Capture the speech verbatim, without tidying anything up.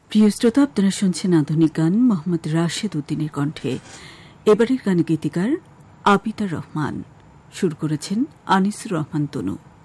প্রিয় শ্রোতা, আপনারা শুনছেন আধুনিক গান মোহাম্মদ রাশেদ উদ্দিনের কণ্ঠে। এবারের গানে গীতিকার আবিদা রহমান, সুর করেছেন আনিসুর রহমান তনু।